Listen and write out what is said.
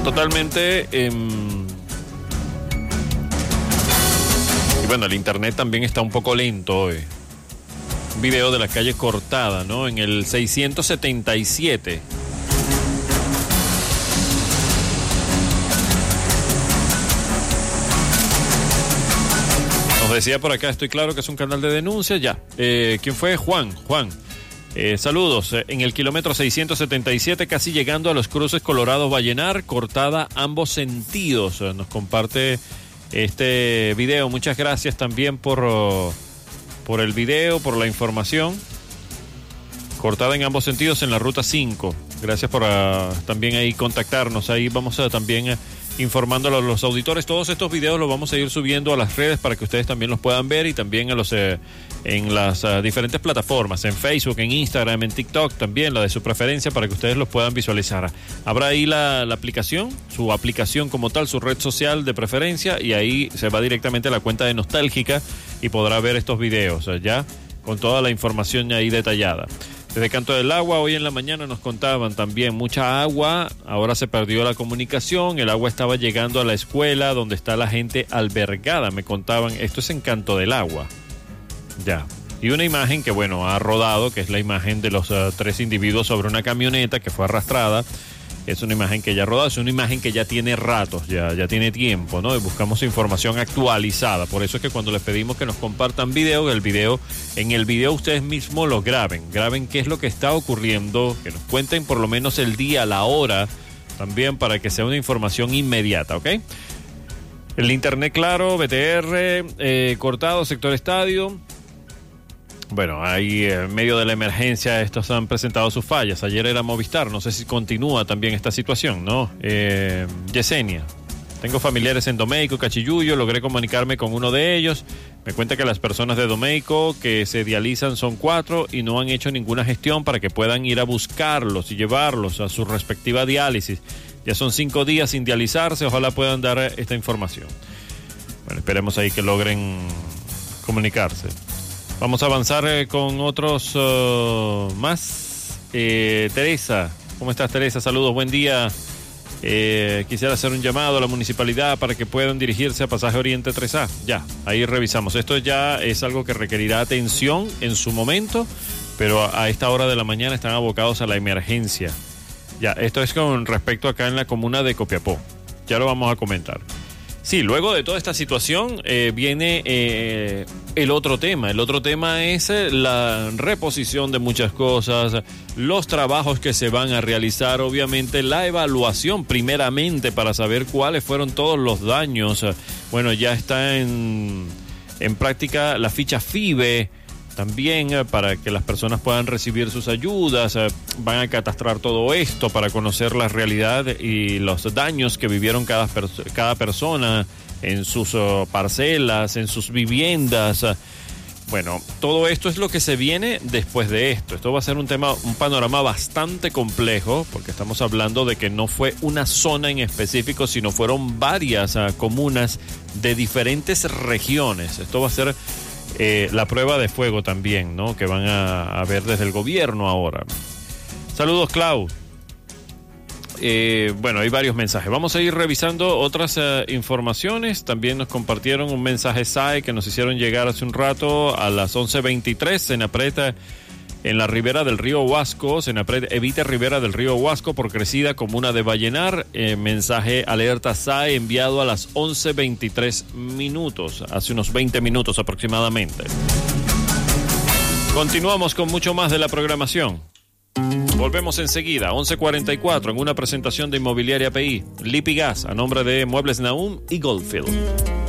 Totalmente. Y bueno, el internet también está un poco lento hoy. Un video de la calle Cortada, ¿no? En el 677. Nos decía por acá, estoy claro que es un canal de denuncia, ya. ¿Quién fue? Juan. Saludos. En el kilómetro 677, casi llegando a los cruces Colorado-Vallenar, Cortada ambos sentidos. Nos comparte este video. Muchas gracias también por el video, por la información. Cortada en ambos sentidos en la ruta 5. Gracias por también ahí contactarnos. Ahí vamos a también informándolo a los auditores. Todos estos videos los vamos a ir subiendo a las redes para que ustedes también los puedan ver y también a los en las diferentes plataformas, en Facebook, en Instagram, en TikTok también, la de su preferencia, para que ustedes los puedan visualizar. Habrá ahí la aplicación, su aplicación como tal, su red social de preferencia, y ahí se va directamente a la cuenta de Nostálgica y podrá ver estos videos ya con toda la información ahí detallada. Desde Canto del Agua, hoy en la mañana nos contaban también mucha agua, ahora se perdió la comunicación, el agua estaba llegando a la escuela donde está la gente albergada, me contaban, esto es en Canto del Agua, ya. Y una imagen que, bueno, ha rodado, que es la imagen de los 3 individuos sobre una camioneta que fue arrastrada. Es una imagen que ya ha rodado, es una imagen que ya tiene ratos, ya tiene tiempo, ¿no? Y buscamos información actualizada. Por eso es que cuando les pedimos que nos compartan en el video ustedes mismos lo graben qué es lo que está ocurriendo, que nos cuenten por lo menos el día, la hora, también para que sea una información inmediata, ¿ok? El internet claro, BTR, cortado, sector estadio. Bueno, ahí en medio de la emergencia estos han presentado sus fallas. Ayer era Movistar, no sé si continúa también esta situación, ¿no? Yesenia, tengo familiares en Domeico, Cachiyuyo, logré comunicarme con uno de ellos. Me cuenta que las personas de Domeico que se dializan son 4 y no han hecho ninguna gestión para que puedan ir a buscarlos y llevarlos a su respectiva diálisis. Ya son 5 días sin dializarse, ojalá puedan dar esta información. Bueno, esperemos ahí que logren comunicarse. Vamos a avanzar con otros más. Teresa, ¿cómo estás, Teresa? Saludos, buen día. Quisiera hacer un llamado a la municipalidad para que puedan dirigirse a Pasaje Oriente 3A. Ya, ahí revisamos. Esto ya es algo que requerirá atención en su momento, pero a esta hora de la mañana están abocados a la emergencia. Ya, esto es con respecto acá en la comuna de Copiapó. Ya lo vamos a comentar. Sí, luego de toda esta situación viene el otro tema. El otro tema es la reposición de muchas cosas, los trabajos que se van a realizar, obviamente la evaluación primeramente para saber cuáles fueron todos los daños. Bueno, ya está en práctica la ficha FIBE. También para que las personas puedan recibir sus ayudas, van a catastrar todo esto para conocer la realidad y los daños que vivieron cada persona en sus parcelas, en sus viviendas. Bueno, todo esto es lo que se viene después de esto. Esto va a ser un panorama bastante complejo, porque estamos hablando de que no fue una zona en específico, sino fueron varias comunas de diferentes regiones. Esto va a ser la prueba de fuego también, ¿no? Que van a ver desde el gobierno ahora. Saludos, Clau. Bueno, hay varios mensajes. Vamos a ir revisando otras informaciones. También nos compartieron un mensaje SAE que nos hicieron llegar hace un rato a las 11:23. Senapred en la ribera del río Huasco. Senapred evita ribera del río Huasco por crecida comuna de Vallenar. Mensaje alerta SAE enviado a las 11:23 minutos, hace unos 20 minutos aproximadamente. Continuamos con mucho más de la programación. Volvemos enseguida, 11:44, en una presentación de Inmobiliaria PI, Lipigas, a nombre de Muebles Nahum y Goldfield.